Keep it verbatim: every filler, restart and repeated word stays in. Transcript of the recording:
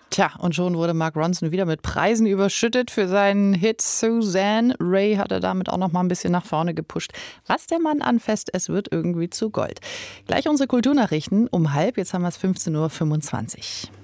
Tja, und schon wurde Mark Ronson wieder mit Preisen überschüttet für seinen Hit Suzanne. Ray hat er damit auch noch mal ein bisschen nach vorne gepusht. Was der Mann anfasst, es wird irgendwie zu Gold. Gleich unsere Kulturnachrichten um halb, jetzt haben wir es fünfzehn Uhr fünfundzwanzig.